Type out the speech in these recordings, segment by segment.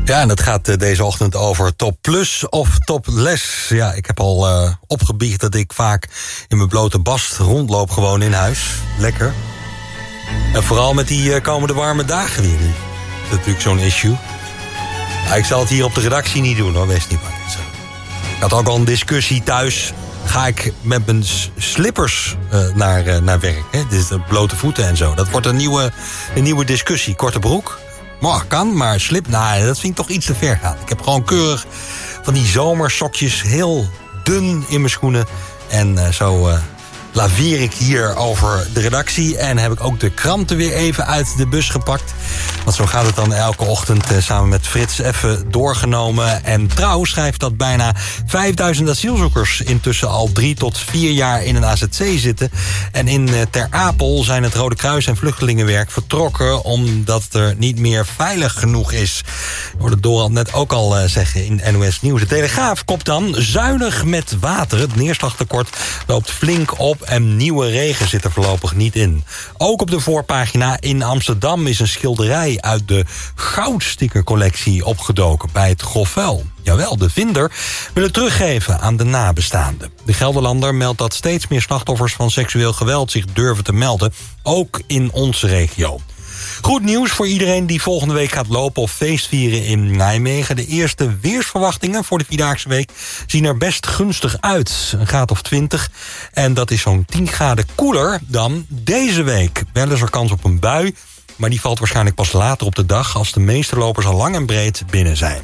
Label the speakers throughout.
Speaker 1: Ja, en het gaat deze ochtend over top plus of top less. Ja, ik heb al opgebiecht dat ik vaak in mijn blote bast rondloop gewoon in huis. Lekker. En vooral met die komende warme dagen weer. Dat is natuurlijk zo'n issue. Nou, ik zal het hier op de redactie niet doen hoor, wees niet bang. Ik had ook al een discussie thuis. Ga ik met mijn slippers naar werk? Hè? Dit is de blote voeten en zo. Dat wordt een nieuwe discussie. Korte broek? Kan, maar slip, dat vind ik toch iets te ver gaan. Ik heb gewoon keurig van die zomersokjes heel dun in mijn schoenen. En zo laveer ik hier over de redactie. En heb ik ook de kranten weer even uit de bus gepakt. Want zo gaat het dan elke ochtend samen met Frits even doorgenomen. En Trouw schrijft dat bijna 5000 asielzoekers intussen al 3 tot 4 jaar in een AZC zitten. En in Ter Apel zijn het Rode Kruis en Vluchtelingenwerk vertrokken omdat het er niet meer veilig genoeg is. Ik hoorde Dorald net ook al zeggen in NOS Nieuws. De Telegraaf kopt dan zuinig met water. Het neerslagtekort loopt flink op en nieuwe regen zit er voorlopig niet in. Ook op de voorpagina in Amsterdam is een schilderij uit de goudstickercollectie opgedoken bij het grofvuil. Jawel, de vinder wil het teruggeven aan de nabestaanden. De Gelderlander meldt dat steeds meer slachtoffers van seksueel geweld zich durven te melden, ook in onze regio. Goed nieuws voor iedereen die volgende week gaat lopen of feestvieren in Nijmegen. De eerste weersverwachtingen voor de Vierdaagse Week zien er best gunstig uit. Een graad of 20. En dat is zo'n 10 graden koeler dan deze week. Wel is er kans op een bui, maar die valt waarschijnlijk pas later op de dag als de meeste lopers al lang en breed binnen zijn.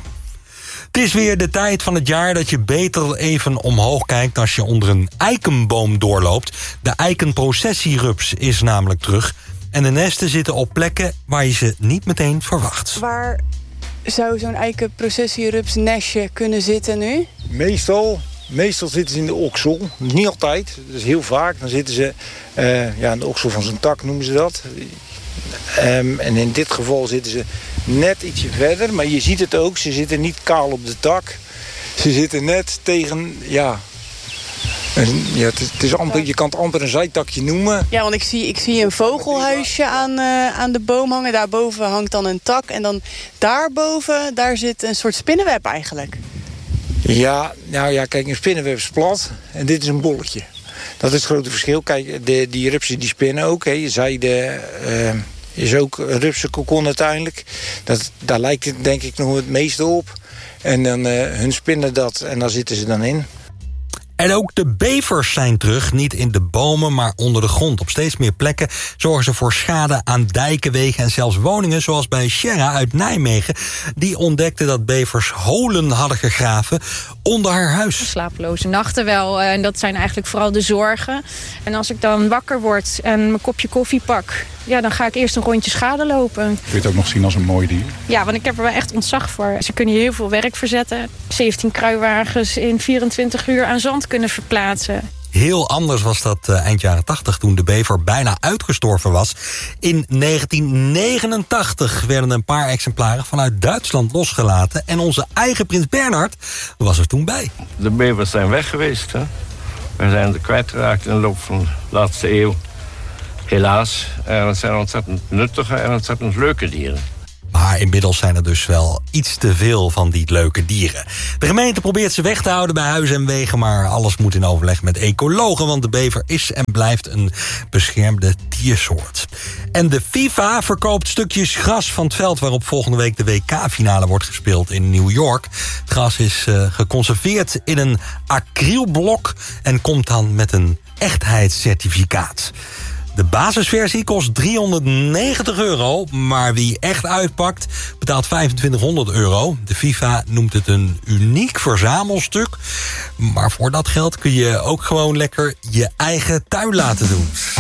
Speaker 1: Het is weer de tijd van het jaar dat je beter even omhoog kijkt als je onder een eikenboom doorloopt. De eikenprocessierups is namelijk terug. En de nesten zitten op plekken waar je ze niet meteen verwacht.
Speaker 2: Waar zou zo'n eikenprocessierupsnestje kunnen zitten nu?
Speaker 3: Meestal zitten ze in de oksel. Niet altijd, dat is heel vaak. Dan zitten ze in de oksel van zijn tak, noemen ze dat. En in dit geval zitten ze net ietsje verder. Maar je ziet het ook, ze zitten niet kaal op de tak. Ze zitten net tegen, het is amper, je kan het amper een zijtakje noemen.
Speaker 2: Ja, want ik zie een vogelhuisje aan de boom hangen. Daarboven hangt dan een tak. En dan daarboven, daar zit een soort spinnenweb eigenlijk. Ja,
Speaker 3: kijk, een spinnenweb is plat. En dit is een bolletje. Dat is het grote verschil. Kijk, die rupsen die spinnen ook. Hè. Je zei, is ook een rupsenkokon uiteindelijk. Daar lijkt het denk ik nog het meeste op. En dan hun spinnen dat en daar zitten ze dan in.
Speaker 1: En ook de bevers zijn terug, niet in de bomen, maar onder de grond. Op steeds meer plekken zorgen ze voor schade aan dijken, wegen en zelfs woningen, zoals bij Sherra uit Nijmegen. Die ontdekte dat bevers holen hadden gegraven onder haar huis.
Speaker 4: Slapeloze nachten wel, en dat zijn eigenlijk vooral de zorgen. En als ik dan wakker word en mijn kopje koffie pak, dan ga ik eerst een rondje schade lopen.
Speaker 5: Kun je het ook nog zien als een mooi dier?
Speaker 4: Ja, want ik heb er wel echt ontzag voor. Ze kunnen hier heel veel werk verzetten. 17 kruiwagens in 24 uur aan zand kunnen verplaatsen.
Speaker 1: Heel anders was dat eind jaren 80 toen de bever bijna uitgestorven was. In 1989 werden een paar exemplaren vanuit Duitsland losgelaten. En onze eigen prins Bernhard was er toen bij.
Speaker 6: De bevers zijn weg geweest. Hè? We zijn er kwijtgeraakt in de loop van de laatste eeuw. Helaas, het zijn ontzettend nuttige en ontzettend leuke dieren.
Speaker 1: Maar inmiddels zijn er dus wel iets te veel van die leuke dieren. De gemeente probeert ze weg te houden bij huizen en wegen, maar alles moet in overleg met ecologen, want de bever is en blijft een beschermde diersoort. En de FIFA verkoopt stukjes gras van het veld waarop volgende week de WK-finale wordt gespeeld in New York. Het gras is geconserveerd in een acrylblok en komt dan met een echtheidscertificaat. De basisversie kost €390, maar wie echt uitpakt betaalt €2500. De FIFA noemt het een uniek verzamelstuk. Maar voor dat geld kun je ook gewoon lekker je eigen tuin laten doen.